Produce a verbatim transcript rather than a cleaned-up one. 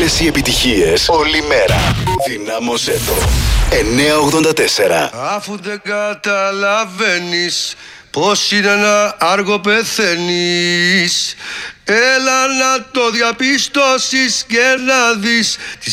Όλες οι επιτυχίες, όλη μέρα. Δυνάμωσέ το. εννιακόσια ογδόντα τέσσερα. Αφού δεν καταλαβαίνεις πως είναι ένα άργο πεθαίνεις, έλα να το διαπιστώσεις και να δεις